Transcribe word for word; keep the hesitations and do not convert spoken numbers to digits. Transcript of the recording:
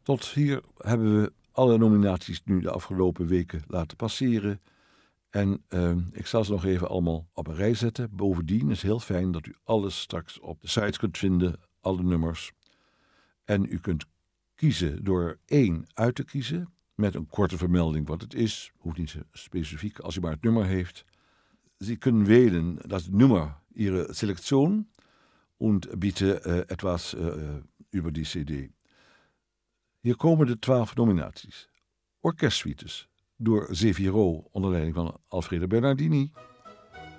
Tot hier hebben we alle nominaties nu de afgelopen weken laten passeren. En uh, ik zal ze nog even allemaal op een rij zetten. Bovendien is het heel fijn dat u alles straks op de site kunt vinden, alle nummers. En u kunt kiezen door één uit te kiezen, met een korte vermelding wat het is. Hoeft niet specifiek, als u maar het nummer heeft. Sie können wählen das Nummer Ihrer Selektion und bitte uh, etwas uh, über die C D. Hier komen de twaalf nominaties. Orkestsuites door Zefiro onder leiding van Alfredo Bernardini.